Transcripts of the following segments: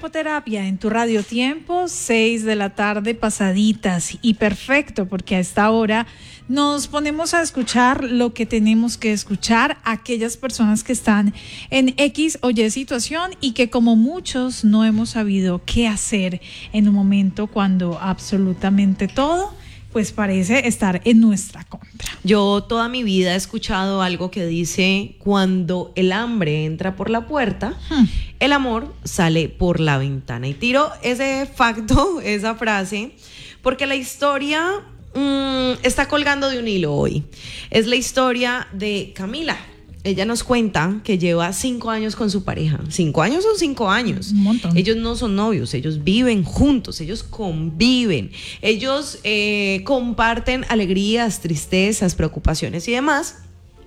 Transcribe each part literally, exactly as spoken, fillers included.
Tiempo Terapia en tu Radio Tiempo, seis de la tarde pasaditas, y perfecto porque a esta hora nos ponemos a escuchar lo que tenemos que escuchar, aquellas personas que están en X o Y situación y que como muchos no hemos sabido qué hacer en un momento cuando absolutamente todo pues parece estar en nuestra contra. Yo toda mi vida he escuchado algo que dice: cuando el hambre entra por la puerta, hmm. el amor sale por la ventana. Y tiro ese facto, esa frase, porque la historia mmm, está colgando de un hilo hoy. Es la historia de Camila. Ella nos cuenta que lleva cinco años con su pareja. Cinco años son cinco años. Un montón. Ellos no son novios, ellos viven juntos, ellos conviven, ellos eh, comparten alegrías, tristezas, preocupaciones y demás.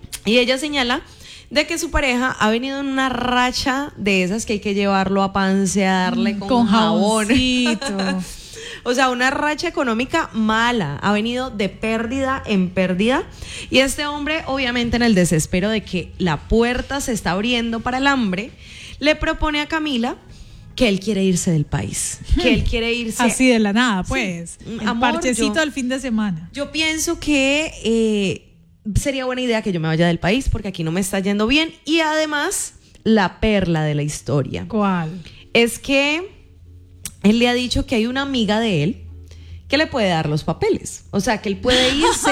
Y ella señala de que su pareja ha venido en una racha de esas que hay que llevarlo a pansearle mm, con, con jabón. jaboncito. O sea, una racha económica mala, ha venido de pérdida en pérdida, y este hombre, obviamente en el desespero de que la puerta se está abriendo para el hambre, le propone a Camila que él quiere irse del país, que él quiere irse... Así de la nada, pues, sí. el Amor, parchecito yo, del fin de semana. Yo pienso que eh, sería buena idea que yo me vaya del país porque aquí no me está yendo bien, y además, la perla de la historia. ¿Cuál? Es que él le ha dicho que hay una amiga de él que le puede dar los papeles. O sea, que él puede irse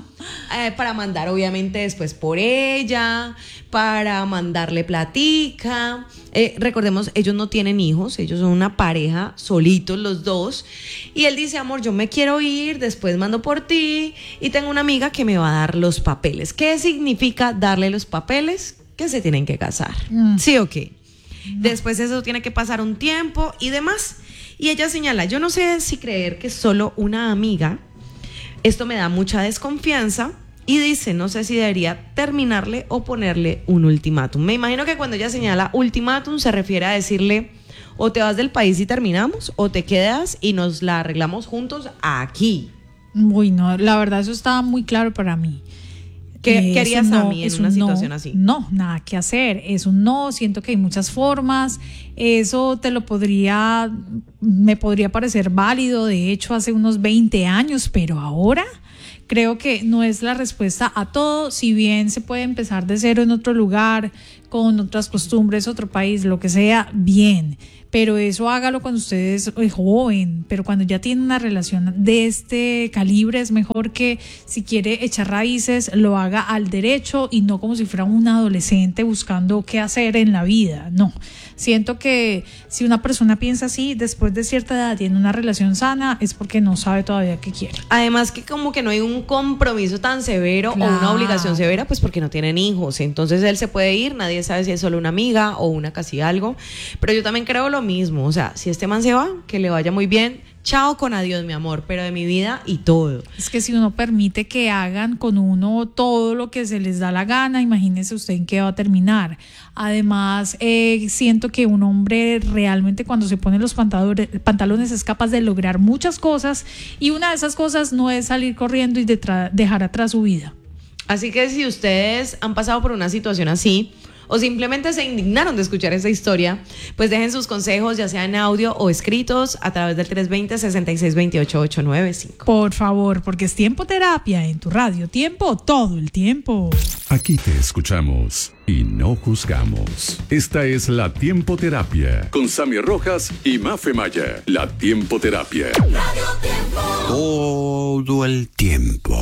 eh, para mandar obviamente después por ella, para mandarle platica. Eh, recordemos, ellos no tienen hijos, ellos son una pareja solitos los dos. Y él dice: amor, yo me quiero ir, después mando por ti y tengo una amiga que me va a dar los papeles. ¿Qué significa darle los papeles? Que se tienen que casar. Mm. ¿Sí o qué? No. Después eso tiene que pasar un tiempo y demás. Y ella señala: yo no sé si creer que es solo una amiga, esto me da mucha desconfianza, y dice: no sé si debería terminarle o ponerle un ultimátum. Me imagino que cuando ella señala ultimátum se refiere a decirle: o te vas del país y terminamos, o te quedas y nos la arreglamos juntos aquí. Uy, no, la verdad eso estaba muy claro para mí. ¿Qué, ¿Qué harías no, a mí en una un situación no, así? No, nada que hacer. Es un no, siento que hay muchas formas. Eso te lo podría, me podría parecer válido, de hecho, hace unos veinte años, pero ahora creo que no es la respuesta a todo. Si bien se puede empezar de cero en otro lugar, con otras costumbres, otro país, lo que sea, bien. Pero eso hágalo cuando usted es joven, pero cuando ya tiene una relación de este calibre es mejor que, si quiere echar raíces, lo haga al derecho y no como si fuera un adolescente buscando qué hacer en la vida. No, siento que si una persona piensa así después de cierta edad y en una relación sana es porque no sabe todavía qué quiere. Además que como que no hay un compromiso tan severo, claro, o una obligación severa, pues porque no tienen hijos, entonces él se puede ir, nadie sabe si es solo una amiga o una casi algo, pero yo también creo lo mismo, o sea, si este man se va, que le vaya muy bien, chao con adiós mi amor, pero de mi vida y todo. Es que si uno permite que hagan con uno todo lo que se les da la gana, imagínese usted en qué va a terminar. Además, eh, siento que un hombre realmente cuando se pone los pantalones, pantalones es capaz de lograr muchas cosas, y una de esas cosas no es salir corriendo y detra- dejar atrás su vida. Así que si ustedes han pasado por una situación así, o simplemente se indignaron de escuchar esta historia, pues dejen sus consejos, ya sea en audio o escritos, a través del tres dos cero, seis seis dos ocho, ocho nueve cinco. Por favor, porque es Tiempo Terapia en tu Radio Tiempo todo el tiempo. Aquí te escuchamos y no juzgamos. Esta es la Tiempo Terapia con Sammy Rojas y Mafe Maya. La Tiempo Terapia. Radio Tiempo. Todo el tiempo.